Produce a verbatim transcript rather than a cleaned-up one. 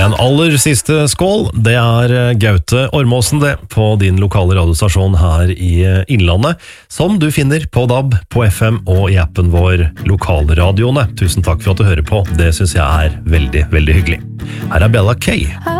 En aller siste skål, det er Gaute Ormåsen det, på din lokale radiostasjon her i Innlandet, som du finner på D A B, på F M og i appen vår Lokalradioene. Tusen takk for at du hører på, det synes jeg er veldig, veldig hyggelig. Her er Bella Kay.